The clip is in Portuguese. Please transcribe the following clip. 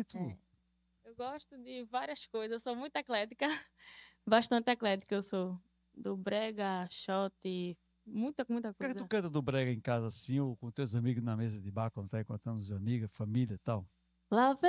muito? Eu gosto de várias coisas, eu sou muito eclética, bastante eclética eu sou. Do brega, shot, muita Por que tu coisa. canta do brega em casa assim, ou com teus amigos na mesa de bar, quando tá encontrando os amigos, família e tal? Lá